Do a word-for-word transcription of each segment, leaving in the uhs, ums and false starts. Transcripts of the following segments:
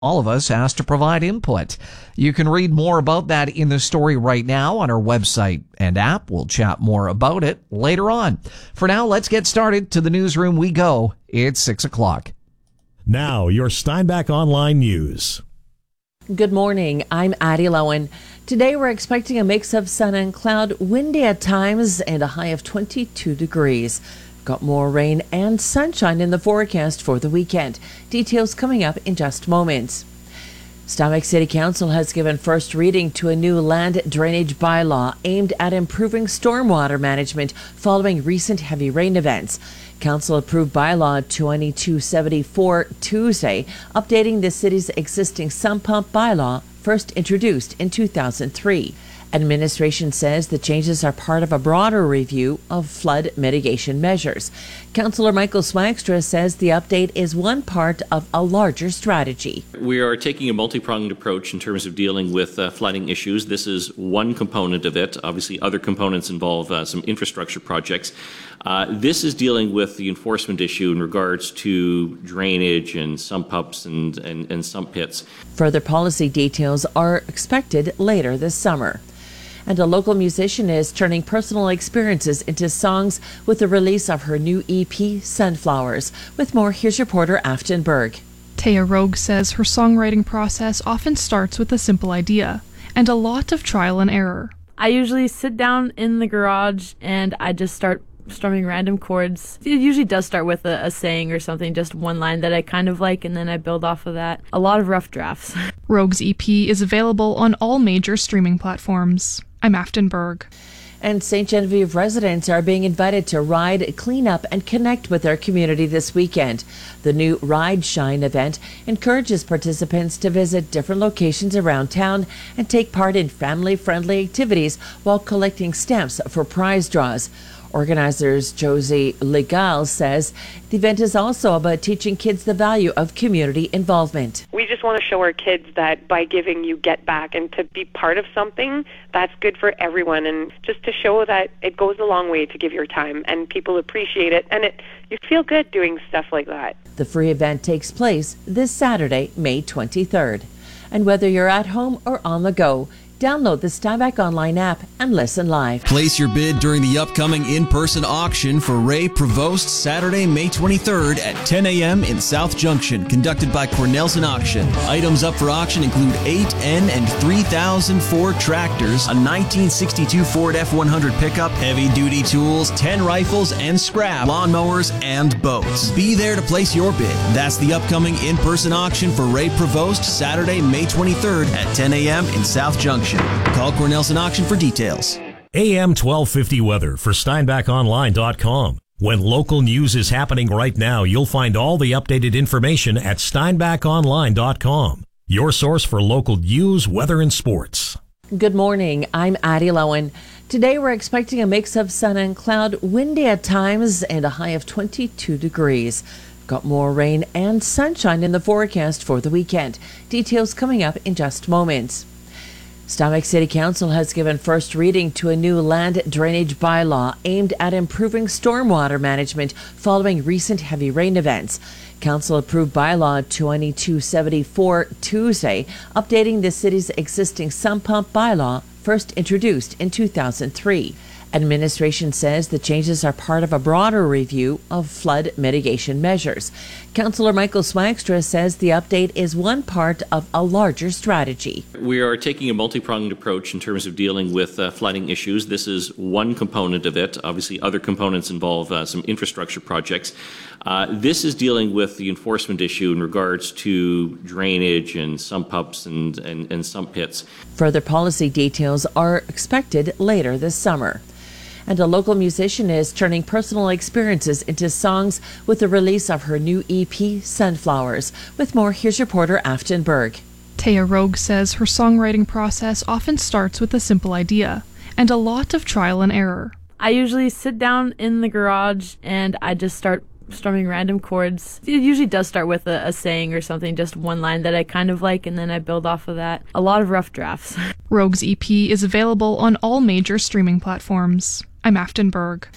All of us asked to provide input. You can read more about that in the story right now on our website and app. We'll chat more about it later on. For now, let's get started. To the newsroom we go. It's six o'clock. Now, your Steinbach Online News. Good morning. I'm Addie Lowen. Today we're expecting a mix of sun and cloud, windy at times, and a high of twenty-two degrees. Got more rain and sunshine in the forecast for the weekend. Details coming up in just moments. Steinbach City Council has given first reading to a new land drainage bylaw aimed at improving stormwater management following recent heavy rain events. Council approved bylaw twenty-two seventy-four Tuesday, updating the city's existing sump pump bylaw, first introduced in two thousand three. Administration says the changes are part of a broader review of flood mitigation measures. Councillor Michael Swagstra says the update is one part of a larger strategy. We are taking a multi-pronged approach in terms of dealing with uh, flooding issues. This is one component of it. Obviously, other components involve uh, some infrastructure projects. Uh, this is dealing with the enforcement issue in regards to drainage and sump pumps and, and, and sump pits. Further policy details are expected later this summer. And a local musician is turning personal experiences into songs with the release of her new E P, Sunflowers. With more, here's reporter Afton Berg. Taya Rogue says her songwriting process often starts with a simple idea and a lot of trial and error. I usually sit down in the garage and I just start strumming random chords. It usually does start with a, a saying or something, just one line that I kind of like, and then I build off of that. A lot of rough drafts. Rogue's E P is available on all major streaming platforms. I'm Afton Berg. And Saint Genevieve residents are being invited to ride, clean up, and connect with their community this weekend. The new Ride Shine event encourages participants to visit different locations around town and take part in family-friendly activities while collecting stamps for prize draws. Organizers Josie Legal says the event is also about teaching kids the value of community involvement. We just want to show our kids that by giving you get back, and to be part of something that's good for everyone, and just to show that it goes a long way to give your time and people appreciate it, and it you feel good doing stuff like that. The free event takes place this Saturday, May twenty-third. And whether you're at home or on the go, download the Steinbach Online app and listen live. Place your bid during the upcoming in-person auction for Ray Prevost Saturday, May twenty-third at ten a.m. in South Junction, conducted by Cornelsen Auction. Items up for auction include eight N and three thousand Ford tractors, a nineteen sixty-two Ford F one hundred pickup, heavy-duty tools, ten rifles and scrap, lawnmowers, and boats. Be there to place your bid. That's the upcoming in-person auction for Ray Prevost Saturday, May twenty-third at ten a.m. in South Junction. Call Cornelsen Auction for details. A M twelve fifty weather for Steinbach Online dot com. When local news is happening right now, you'll find all the updated information at Steinbach Online dot com. Your source for local news, weather, and sports. Good morning. I'm Addie Lowen. Today we're expecting a mix of sun and cloud, windy at times, and a high of twenty-two degrees. Got more rain and sunshine in the forecast for the weekend. Details coming up in just moments. Steinbach City Council has given first reading to a new land drainage bylaw aimed at improving stormwater management following recent heavy rain events. Council approved bylaw twenty-two seventy-four Tuesday, updating the city's existing sump pump bylaw, first introduced in two thousand three. Administration says the changes are part of a broader review of flood mitigation measures. Councillor Michael Swagstra says the update is one part of a larger strategy. We are taking a multi-pronged approach in terms of dealing with uh, flooding issues. This is one component of it. Obviously, other components involve uh, some infrastructure projects. Uh, this is dealing with the enforcement issue in regards to drainage and sump pumps and, and, and sump pits. Further policy details are expected later this summer. And a local musician is turning personal experiences into songs with the release of her new E P, Sunflowers. With more, here's reporter Afton Berg. Taya Rogue says her songwriting process often starts with a simple idea and a lot of trial and error. I usually sit down in the garage and I just start strumming random chords. It usually does start with a, a saying or something, just one line that I kind of like, and then I build off of that. A lot of rough drafts. Rogue's E P is available on all major streaming platforms. I'm Afton Berg.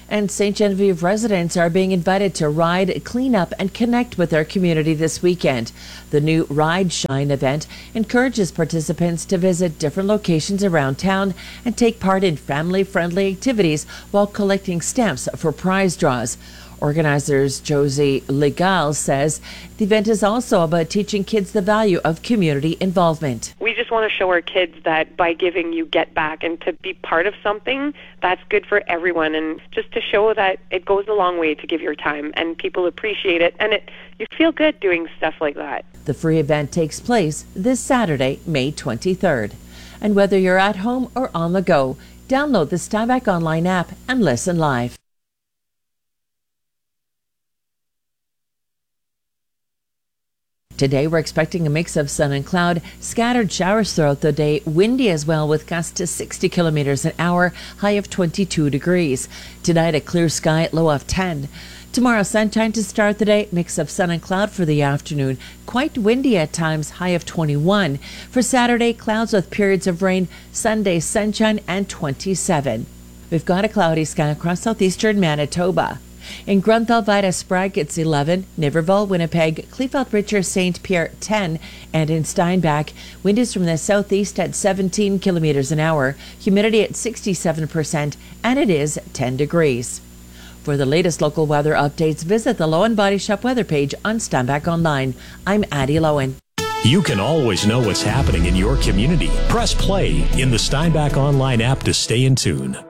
And Saint Genevieve residents are being invited to ride, clean up, and connect with their community this weekend. The new Ride Shine event encourages participants to visit different locations around town and take part in family-friendly activities while collecting stamps for prize draws. Organizers Josie Legal says the event is also about teaching kids the value of community involvement. We just want to show our kids that by giving you get back, and to be part of something that's good for everyone, and just to show that it goes a long way to give your time and people appreciate it, and it you feel good doing stuff like that. The free event takes place this Saturday, May twenty-third. And whether you're at home or on the go, download the Steinbach Online app and listen live. Today, we're expecting a mix of sun and cloud, scattered showers throughout the day, windy as well with gusts to sixty kilometers an hour, high of twenty-two degrees. Tonight, a clear sky, low of ten. Tomorrow, sunshine to start the day, mix of sun and cloud for the afternoon, quite windy at times, high of twenty-one. For Saturday, clouds with periods of rain, Sunday, sunshine and twenty-seven. We've got a cloudy sky across southeastern Manitoba. In Grunthal, Vida, Sprague, it's eleven. Niverville, Winnipeg, Kleefeld, Richer, Saint Pierre, ten. And in Steinbach, wind is from the southeast at seventeen kilometers an hour, humidity at sixty-seven percent, and it is ten degrees. For the latest local weather updates, visit the Lowen Body Shop weather page on Steinbach Online. I'm Addie Lowen. You can always know what's happening in your community. Press play in the Steinbach Online app to stay in tune.